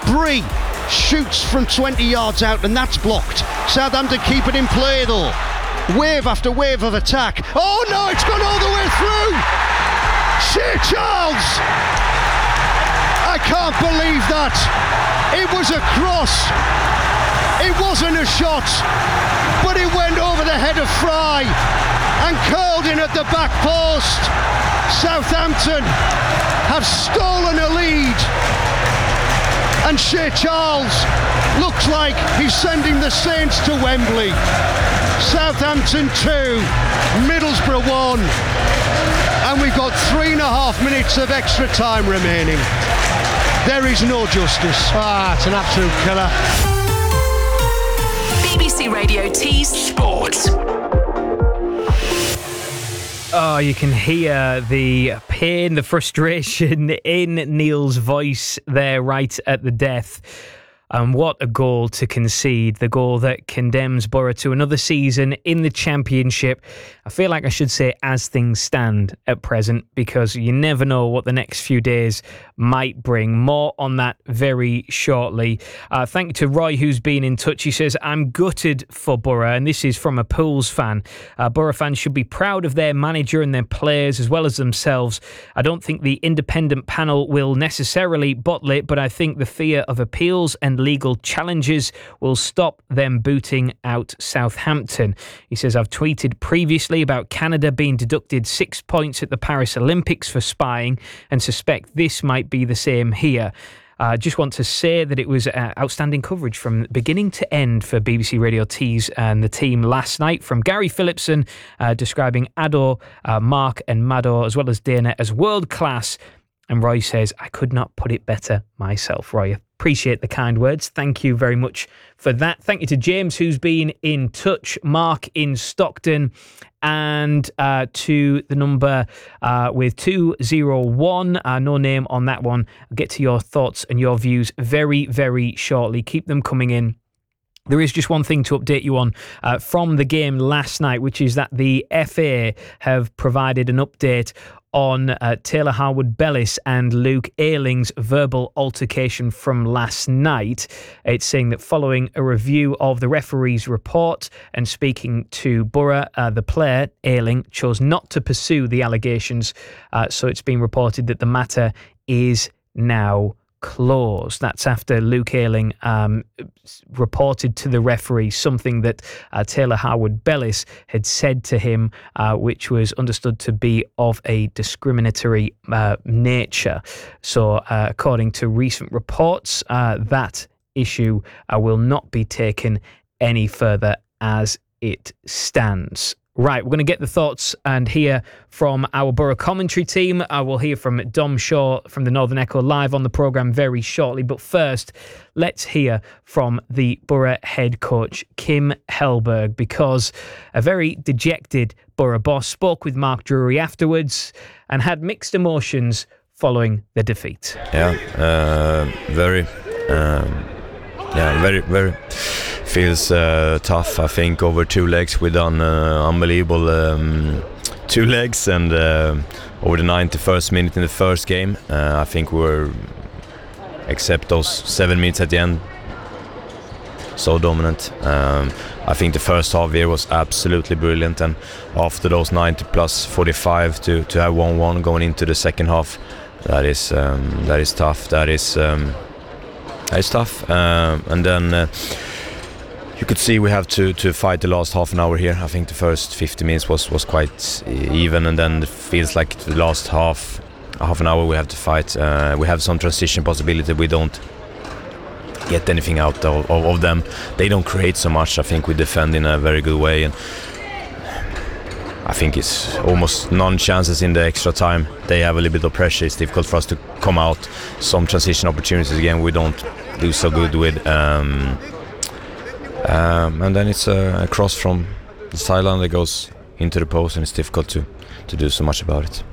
Bree shoots from 20 yards out, and that's blocked. Southampton keep it in play though. Wave after wave of attack. Oh no, it's gone all the way through! Shea Charles! I can't believe that! It was a cross. It wasn't a shot, but it went over the head of Fry and curled in at the back post. Southampton have stolen a lead, and Shea Charles looks like he's sending the Saints to Wembley. Southampton 2, Middlesbrough 1, and we've got 3.5 minutes of extra time remaining. There is no justice. It's an absolute killer. BBC Radio Tees Sport. Oh, you can hear the pain, the frustration in Neil's voice there right at the death. And what a goal to concede, the goal that condemns Borough to another season in the Championship. I feel like I should say as things stand at present, because you never know what the next few days might bring. More on that very shortly. Thank you to Roy, who's been in touch. He says, I'm gutted for Borough, and this is from a Pools fan. Borough fans should be proud of their manager and their players as well as themselves. I don't think the independent panel will necessarily bottle it, but I think the fear of appeals and legal challenges will stop them booting out Southampton. He says, I've tweeted previously about Canada being deducted 6 points at the Paris Olympics for spying and suspect this might be the same here. I just want to say that it was outstanding coverage from beginning to end for BBC Radio Tees and the team last night, from Gary Phillipson describing Ado, Mark and Mador, as well as Dana, as world class. And Roy says, I could not put it better myself. Roy, appreciate the kind words. Thank you very much for that. Thank you to James, who's been in touch, Mark in Stockton, and to the number with 201. No name on that one. I'll get to your thoughts and your views very, very shortly. Keep them coming in. There is just one thing to update you on from the game last night, which is that the FA have provided an update on Taylor Harwood-Bellis and Luke Ayling's verbal altercation from last night. It's saying that following a review of the referee's report and speaking to Borough, the player, Ayling, chose not to pursue the allegations. So it's been reported that the matter is now closed. That's after Luke Ayling reported to the referee something that Taylor Harwood-Bellis had said to him, which was understood to be of a discriminatory nature. So according to recent reports, that issue will not be taken any further as it stands. Right, we're going to get the thoughts and hear from our Borough commentary team. We'll hear from Dom Shaw from the Northern Echo live on the programme very shortly. But first, let's hear from the Borough head coach, Kim Hellberg, because a very dejected Borough boss spoke with Mark Drury afterwards and had mixed emotions following the defeat. Very feels tough. I think over 2 legs we done unbelievable 2 legs, and over the 91st minute in the first game, I think we were, except those 7 minutes at the end, so dominant. I think the first half here was absolutely brilliant, and after those 90 plus 45 to have 1-1 going into the second half, that is tough. That is tough. And then you could see we have to fight the last half an hour here. I think the first 50 minutes was quite even, and then it feels like the last half an hour we have to fight. We have some transition possibility. We don't get anything out of them. They don't create so much. I think we defend in a very good way, and I think it's almost none chances in the extra time. They have a little bit of pressure. It's difficult for us to come out. Some transition opportunities again we don't do so good with. And then it's a cross from the sideline that goes into the post, and it's difficult to do so much about it.